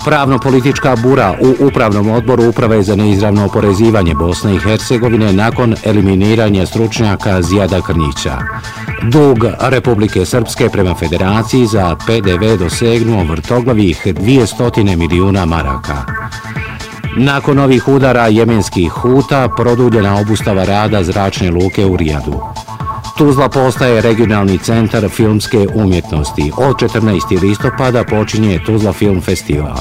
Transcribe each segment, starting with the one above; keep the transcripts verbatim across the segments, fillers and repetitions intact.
Pravno-politička bura u Upravnom odboru Uprave za neizravno oporezivanje Bosne i Hercegovine nakon eliminiranja stručnjaka Zijada Krnjića. Dug Republike Srpske prema Federaciji za P D V dosegnuo vrtoglavih dvjesto milijuna maraka. Nakon ovih udara jemenskih Huta produljena obustava rada zračne luke u Rijadu. Tuzla postaje regionalni centar filmske umjetnosti. Od četrnaestog listopada počinje Tuzla Film Festival.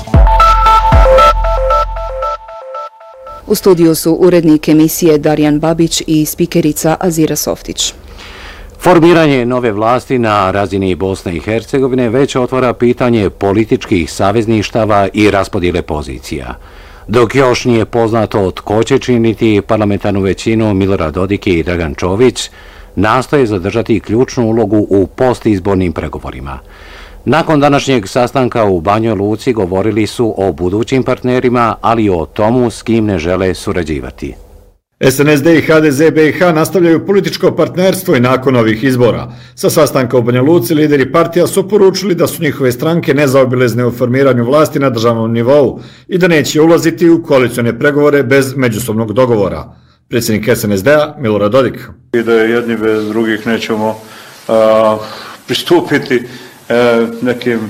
U studiju su urednik emisije Darjan Babić i spikerica Azira Softić. Formiranje nove vlasti na razini Bosne i Hercegovine već otvara pitanje političkih savezništava i raspodjele pozicija. Dok još nije poznato tko će činiti parlamentarnu većinu, Milorad Dodik i Dragan Čović nastoje zadržati ključnu ulogu u postizbornim pregovorima. Nakon današnjeg sastanka u Banjoj Luci govorili su o budućim partnerima, ali i o tomu s kim ne žele surađivati. S N S D i H D Z B i H nastavljaju političko partnerstvo i nakon ovih izbora. Sa sastanka u Banja Luci lideri partija su poručili da su njihove stranke nezaobilezne u formiranju vlasti na državnom nivou i da neće ulaziti u koalicione pregovore bez međusobnog dogovora. Predsjednik S N S D-a Milorad Dodik. I da jedni bez drugih nećemo a, pristupiti e, nekim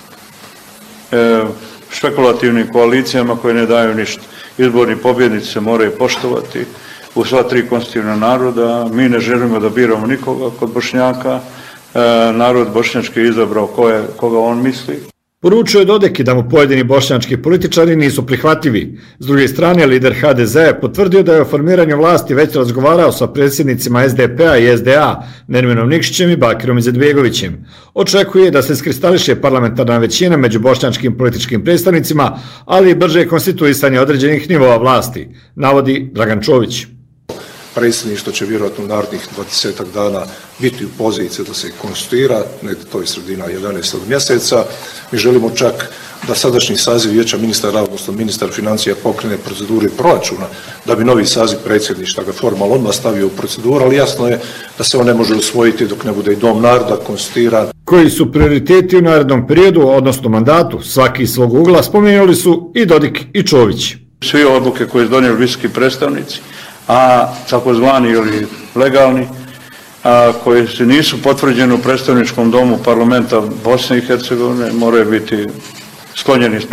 e, špekulativnim koalicijama koje ne daju ništa. Izborni pobjednici se moraju poštovati u sva tri konstitutivna naroda. Mi ne želimo da biramo nikoga kod Bošnjaka. E, narod bošnjački je izabrao ko je, koga on misli. Poručio je Dodik da mu pojedini bošnjački političari nisu prihvatljivi. S druge strane, lider H D Z je potvrdio da je o formiranju vlasti već razgovarao sa predsjednicima S D P-a i S D A, Nerminom Nikšićem i Bakirom Izetbegovićem. Očekuje da se iskristališe parlamentarna većina među bošnjačkim političkim predstavnicima, ali i brže konstituisanje određenih nivoa vlasti, navodi Dragan Čović. Predsjedništvo će vjerojatno u narednih dvadesetak dana biti u poziciji da se konstituira, negdje to je sredina jedanaestog mjeseca. Mi želimo čak da sadašnji saziv vijeća ministara, odnosno ministar financija pokrene procedure proračuna, da bi novi saziv predsjedništva ga formalno odmah stavio u proceduru, ali jasno je da se on ne može usvojiti dok ne bude i Dom naroda konstituiran. Koji su prioriteti u narednom periodu, odnosno mandatu, svaki iz svog ugla, spomenuli su i Dodik i Čović. Svi odluke koje su donijeli visoki predstavnici, a takozvani ili legalni, a, koji se nisu potvrđeni u predstavničkom domu parlamenta Bosne i Hercegovine, moraju biti sklonjeni iz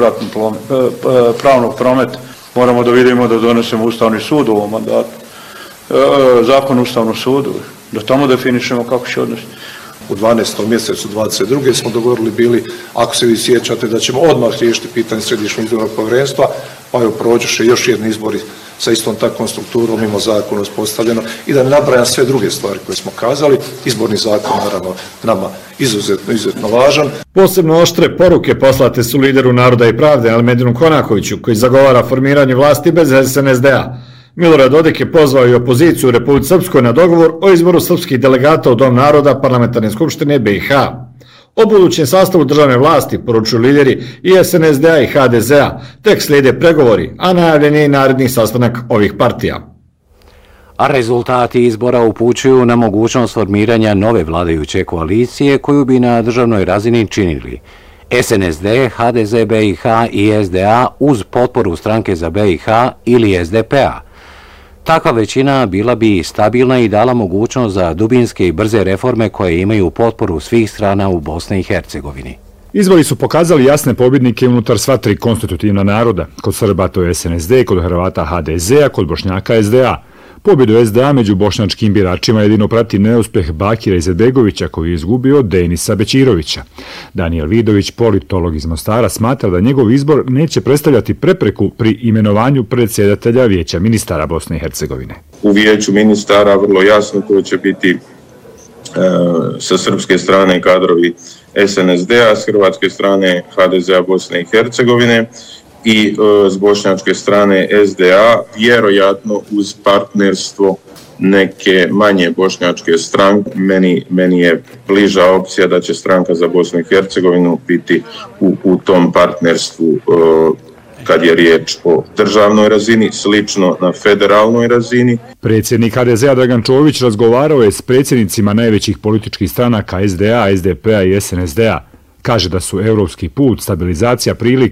pravnog prometa. Moramo da vidimo da donesemo Ustavni sud u ovom mandatu, e, zakon o Ustavnom sudu, da tamo definišemo kako će odnositi. U dvanaestom mjesecu dvadeset druge smo dogovorili bili, ako se vi sjećate, da ćemo odmah riješiti pitanje Središnjeg izbornog povjerenstva, pa joj prođeše još jedni izbori sa istom takvom strukturom, mimo zakona uspostavljeno, i da ne nabrajam sve druge stvari koje smo kazali. Izborni zakon, naravno, nama izuzetno, izuzetno važan. Posebno oštre poruke poslate su lideru Naroda i pravde Almedinu Konakoviću, koji zagovara formiranje vlasti bez S N S D-a. Milorad Dodik je pozvao i opoziciju u Republici Srpskoj na dogovor o izboru srpskih delegata u Dom naroda Parlamentarne skupštine B i H. O budućem sastavu državne vlasti poručuju lideri i S N S D-a i H D Z-a, tek slijede pregovori, a najavljen je i naredni sastanak ovih partija. A rezultati izbora upućuju na mogućnost formiranja nove vladajuće koalicije koju bi na državnoj razini činili S N S D, H D Z B i H i S D A uz potporu stranke za B i H ili S D P-a. Takva većina bila bi stabilna i dala mogućnost za dubinske i brze reforme koje imaju potporu svih strana u Bosni i Hercegovini. Izbori su pokazali jasne pobjednike unutar sva tri konstitutivna naroda. Kod Srba to je S N S D, kod Hrvata H D Z, a kod Bošnjaka S D A. Pobjedu S D A među bošnjačkim biračima jedino prati neuspjeh Bakira Izetbegovića koji je izgubio Denisa Bećirovića. Danijel Vidović, politolog iz Mostara, smatra da njegov izbor neće predstavljati prepreku pri imenovanju predsjedatelja Vijeća ministara Bosne i Hercegovine. U Vijeću ministara vrlo jasno to će biti e, sa srpske strane kadrovi S N S D-a, s hrvatske strane H D Z-a Bosne i Hercegovine i e, s bošnjačke strane S D A, vjerojatno uz partnerstvo neke manje bošnjačke stranke. Meni, meni je bliža opcija da će stranka za Bosnu i Hercegovinu biti u, u tom partnerstvu e, kad je riječ o državnoj razini, slično na federalnoj razini. Predsjednik H D Z-a Dragan Čović razgovarao je s predsjednicima najvećih političkih stranaka S D A, S D P-a i S N S D-a. Kaže da su europski put, stabilizacija prilika